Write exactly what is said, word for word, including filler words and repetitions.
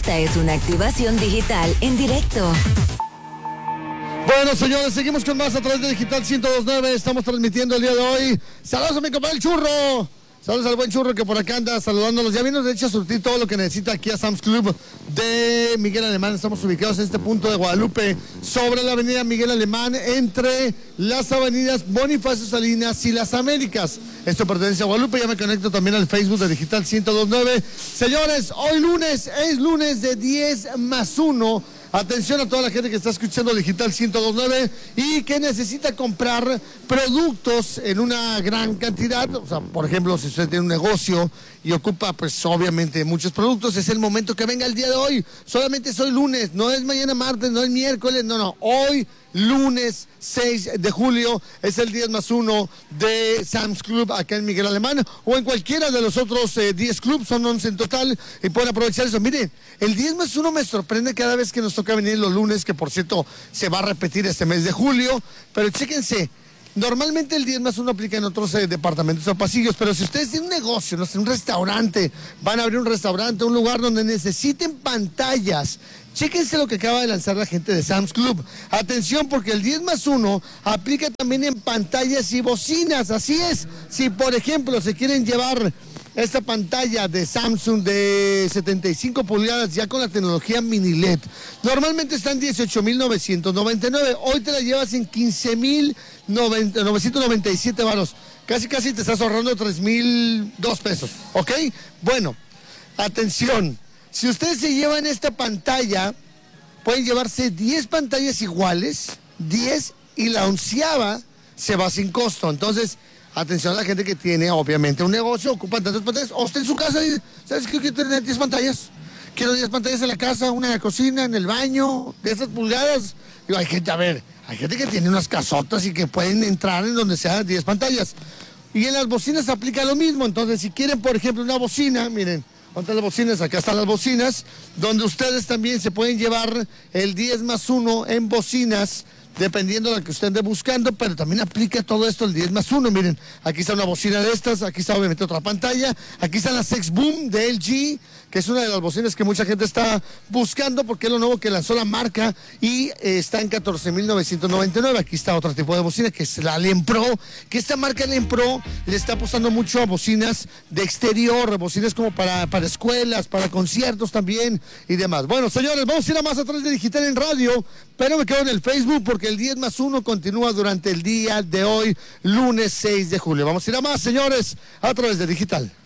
Esta es una activación digital en directo. Bueno, señores, seguimos con más a través de Digital ciento dos punto nueve. Estamos transmitiendo el día de hoy. Saludos a mi compadre el Churro. Saludos al buen Churro que por acá anda saludándolos. Ya vino de hecho a surtir todo lo que necesita aquí a Sam's Club de Miguel Alemán. Estamos ubicados en este punto de Guadalupe, sobre la avenida Miguel Alemán, entre las avenidas Bonifacio Salinas y Las Américas. Esto pertenece a Guadalupe. Ya me conecto también al Facebook de Digital ciento dos punto nueve. Señores, hoy lunes es lunes de diez más uno. Atención a toda la gente que está escuchando Digital ciento dos punto nueve y que necesita comprar productos en una gran cantidad. O sea, por ejemplo, si usted tiene un negocio y ocupa, pues, obviamente, muchos productos, es el momento que venga el día de hoy. Solamente es hoy lunes, no es mañana martes, no es miércoles, no, no. Hoy, lunes seis de julio, es el diez más uno de Sam's Club acá en Miguel Alemán, o en cualquiera de los otros eh, diez clubs, son once en total, y pueden aprovechar eso. Miren, el diez más uno me sorprende cada vez que nos toca venir los lunes, que por cierto se va a repetir este mes de julio, pero chéquense. Normalmente el diez más uno aplica en otros eh, departamentos o pasillos, pero si ustedes tienen un negocio, no sé, un restaurante, van a abrir un restaurante, un lugar donde necesiten pantallas, chéquense lo que acaba de lanzar la gente de Sam's Club. Atención, porque el diez más uno aplica también en pantallas y bocinas. Así es, si por ejemplo se quieren llevar esta pantalla de Samsung de setenta y cinco pulgadas ya con la tecnología mini L E D, normalmente están dieciocho mil novecientos noventa y nueve, hoy te la llevas en quince mil novecientos noventa y siete varos, casi casi te estás ahorrando tres mil dos pesos, ¿ok? Bueno, atención, si ustedes se llevan esta pantalla, pueden llevarse diez pantallas iguales, diez, y la onceava se va sin costo. Entonces, atención a la gente que tiene, obviamente, un negocio, ocupan tantas pantallas, o usted en su casa dice, ¿sabes qué? Quiero tener diez pantallas. Quiero diez pantallas en la casa, una en la cocina, en el baño, de esas pulgadas. Digo, hay gente, a ver, hay gente que tiene unas casotas y que pueden entrar en donde sea diez pantallas. Y en las bocinas aplica lo mismo. Entonces, si quieren, por ejemplo, una bocina, miren, ¿dónde están las bocinas? Acá están las bocinas, donde ustedes también se pueden llevar el diez más uno en bocinas, dependiendo de lo que usted ande buscando, pero también aplica todo esto el diez más uno. Miren, aquí está una bocina de estas, aquí está obviamente otra pantalla, aquí está la Sex Boom de L G, que es una de las bocinas que mucha gente está buscando porque es lo nuevo que lanzó la marca y eh, está en catorce mil novecientos noventa y nueve. Aquí está otro tipo de bocina que es la Allen Pro, que esta marca Allen Pro le está apostando mucho a bocinas de exterior, bocinas como para, para escuelas, para conciertos también y demás. Bueno, señores, vamos a ir a más a través de Digital en Radio, pero me quedo en el Facebook porque el diez más uno continúa durante el día de hoy, lunes seis de julio. Vamos a ir a más, señores, a través de Digital.